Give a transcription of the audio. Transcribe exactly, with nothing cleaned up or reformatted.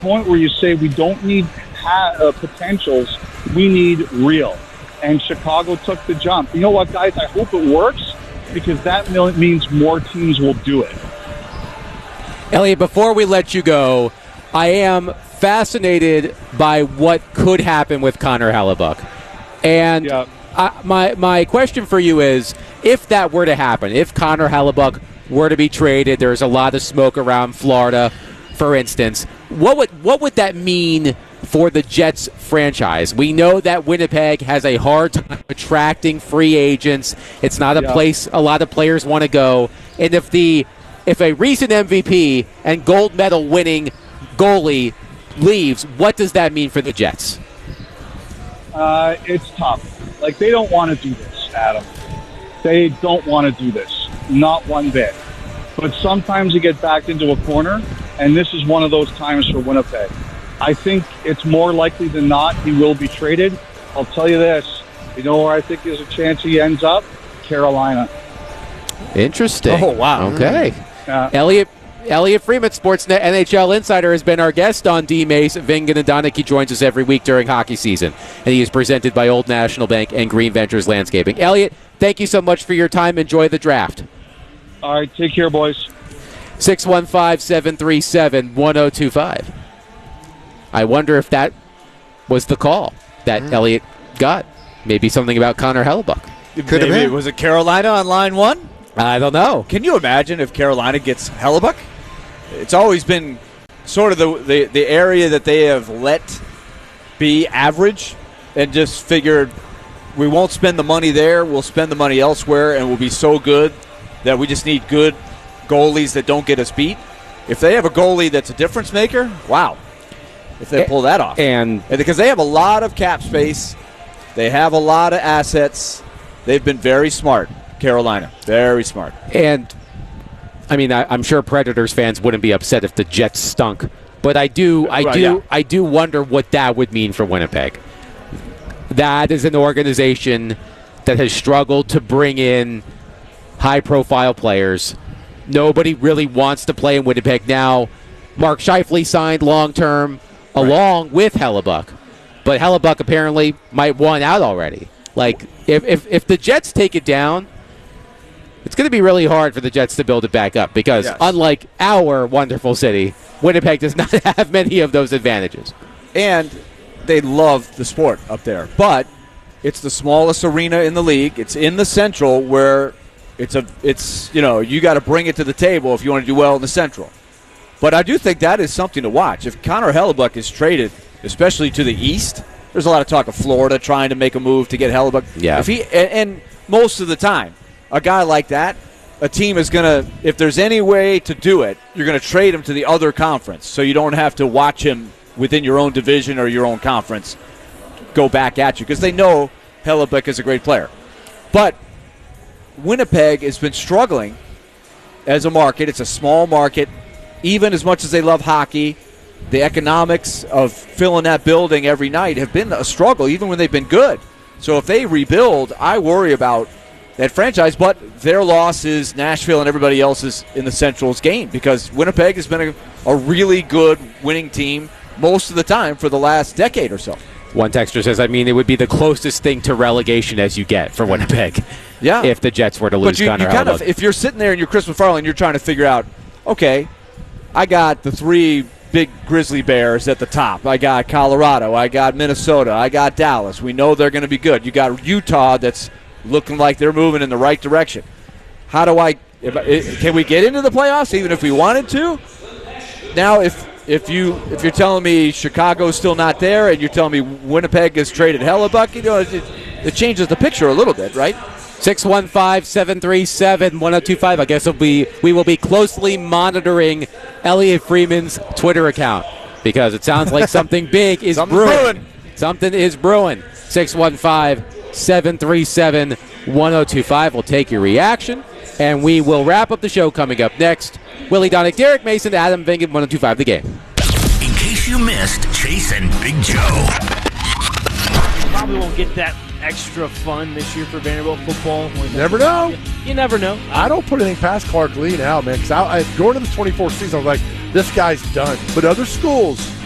point where you say we don't need ha- uh, potentials, we need real. And Chicago took the jump. You know what, guys? I hope it works because that means more teams will do it. Elliot, before we let you go, I am fascinated by what could happen with Connor Hellebuyck. And yeah. I, my my question for you is, if that were to happen, if Connor Hellebuyck were to be traded, there's a lot of smoke around Florida, for instance, what would what would that mean for the Jets franchise? We know that Winnipeg has a hard time attracting free agents. It's not a yeah. place a lot of players want to go. And if the if a recent M V P and gold medal winning goalie leaves, what does that mean for the Jets? Uh, it's tough. Like, they don't want to do this, Adam. They don't want to do this. Not one bit. But sometimes you get backed into a corner, and this is one of those times for Winnipeg. I think it's more likely than not he will be traded. I'll tell you this. You know where I think there's a chance he ends up? Carolina. Interesting. Oh, wow. Okay. Uh, Elliot Elliot Freeman, Sportsnet N H L Insider, has been our guest on D-Mace. Vingan and Donick. He joins us every week during hockey season, and he is presented by Old National Bank and Green Ventures Landscaping. Elliot, thank you so much for your time. Enjoy the draft. All right, take care, boys. six one five, seven three seven, one oh two five. I wonder if that was the call that mm. Elliot got. Maybe something about Connor Hellebuyck. Could have been. Was it Carolina on line one? I don't know. Can you imagine if Carolina gets Hellebuyck? It's always been sort of the, the, the area that they have let be average and just figured we won't spend the money there, we'll spend the money elsewhere, and we'll be so good that we just need good goalies that don't get us beat. If they have a goalie that's a difference maker, wow. If they pull that off. And, and because they have a lot of cap space, they have a lot of assets, they've been very smart. Carolina, very smart. And, I mean, I, I'm sure Predators fans wouldn't be upset if the Jets stunk, but I do, I right, do, yeah. I do wonder what that would mean for Winnipeg. That is an organization that has struggled to bring in high-profile players. Nobody really wants to play in Winnipeg now. Mark Scheifele signed long-term right. along with Hellebuyck, but Hellebuyck apparently might want out already. Like, if if, if the Jets take it down, it's going to be really hard for the Jets to build it back up because, yes. unlike our wonderful city, Winnipeg does not have many of those advantages. And they love the sport up there. But it's the smallest arena in the league. It's in the Central where it's, a it's you know, you got to bring it to the table if you want to do well in the Central. But I do think that is something to watch. If Connor Hellebuyck is traded, especially to the East, there's a lot of talk of Florida trying to make a move to get Hellebuyck. Yeah. If he, and, and most of the time, a guy like that, a team is going to, if there's any way to do it, you're going to trade him to the other conference so you don't have to watch him within your own division or your own conference go back at you because they know Hellebuyck is a great player. But Winnipeg has been struggling as a market. It's a small market. Even as much as they love hockey, the economics of filling that building every night have been a struggle even when they've been good. So if they rebuild, I worry about that franchise, but their loss is Nashville and everybody else's in the Central's game because Winnipeg has been a, a really good winning team most of the time for the last decade or so. One texter says, I mean, it would be the closest thing to relegation as you get for Winnipeg yeah. if the Jets were to lose but you, Connor you kind Hellebuyck. of, if you're sitting there and you're Chris McFarland, you're trying to figure out, okay, I got the three big Grizzly Bears at the top. I got Colorado. I got Minnesota. I got Dallas. We know they're going to be good. You got Utah that's looking like they're moving in the right direction. How do I – can we get into the playoffs even if we wanted to? Now, if if, you, if you're telling me Chicago's still not there and you're telling me Winnipeg has traded Hellebuyck, you know, it, it changes the picture a little bit, right? six one five, seven three seven, one oh two five. I guess it'll be, we will be closely monitoring Elliot Freeman's Twitter account because it sounds like something big is brewing. brewing. Something is brewing. six one five, seven three seven, one oh two five. We'll take your reaction, and we will wrap up the show coming up next. Willie Donick, Derek Mason, Adam Vingan, one oh two five The Game. In case you missed Chase and Big Joe. Probably won't get that extra fun this year for Vanderbilt football. Never know. You never know. I don't put anything past Clark Lee now, man, because I, I going to the twenty-fourth season, I was like, this guy's done. But other schools